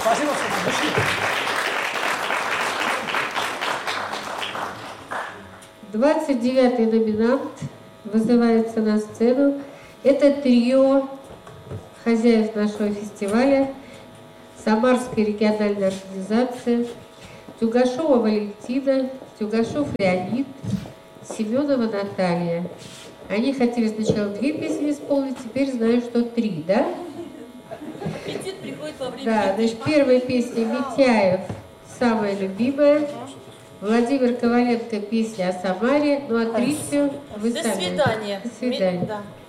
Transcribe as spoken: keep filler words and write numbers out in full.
Спасибо, что пришли. двадцать девятый номинант вызывается на сцену. Это трио хозяев нашего фестиваля, Самарской региональной организации, Тюгашова Валентина, Тюгашов Леонид, Семенова Наталья. Они хотели сначала две песни исполнить, теперь знаю, что три, да? Аппетит приходит во время. Да, значит, первая песня Митяев, самая любимая. Владимир Коваленко, песня о Самаре. Ну а третью вы До сами. свидания. До свидания. Да.